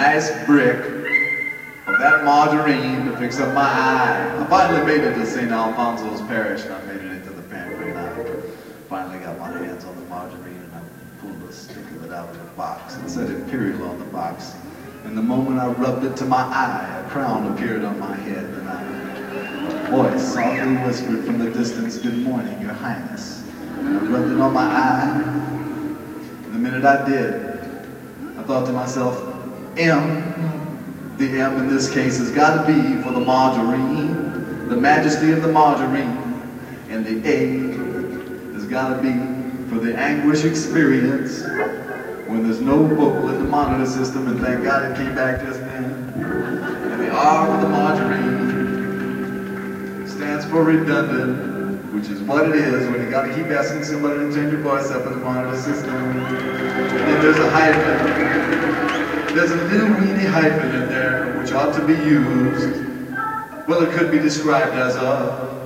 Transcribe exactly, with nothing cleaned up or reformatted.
nice brick of that margarine to fix up my eye. I finally made it to Saint Alfonso's Parish, and I made it into the pantry, and I finally got my hands on the margarine, and I pulled the stick of it out of the box and said Imperial on the box. And the moment I rubbed it to my eye, a crown appeared on my head, and I, a voice softly whispered from the distance, "Good morning, Your Highness." And I rubbed it on my eye. And the minute I did, I thought to myself, M, the M in this case has got to be for the margarine, the majesty of the margarine, and the A has got to be for the anguish experience when there's no vocal in the monitor system, and thank God it came back just then. And the R for the margarine stands for redundant, which is what it is when you got to keep asking somebody to turn your voice up in the monitor system. And then there's a hyphen. There's a little weedy hyphen in there, which ought to be used. Well, it could be described as a